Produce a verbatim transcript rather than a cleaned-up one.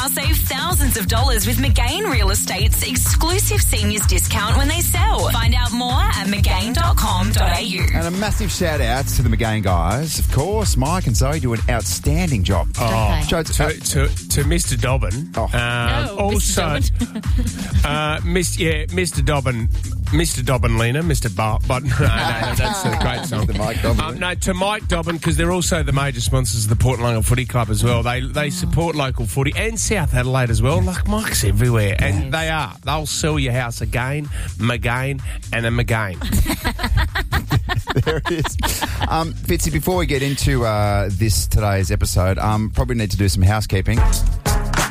Now save thousands of dollars with McGain Real Estate's exclusive seniors discount when they sell. Find out more at mcgain dot com dot a u. And a massive shout out to the McGain guys. Of course, Mike and Zoe do an outstanding job. Oh, Joe, to, uh, to, to Mister Dobbin. Oh. Uh, No, also, Mister uh, Miss, yeah, Mister Dobbin. Mister Dobbin, Lena, Mister Bar, but no, no, no, that's a great song. Mister Mike Dobbin. Um, no, to Mike Dobbin, because they're also the major sponsors of the Port Lunga Footy Club as well. They they support local footy and South Adelaide as well. Like Mike's everywhere, and they are. They'll sell your house again, McGain, and a McGain. There it is. Um, Fitzy, before we get into uh, this today's episode, um, probably need to do some housekeeping.